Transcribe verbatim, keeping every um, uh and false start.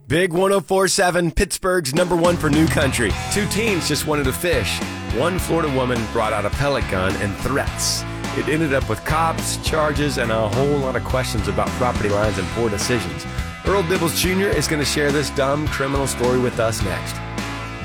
Big one oh four point seven, Pittsburgh's number one for new country. Two teens just wanted to fish. One Florida woman brought out a pellet gun and threats. It ended up with cops, charges, and a whole lot of questions about property lines and poor decisions. Earl Dibbles Junior is going to share this dumb criminal story with us next.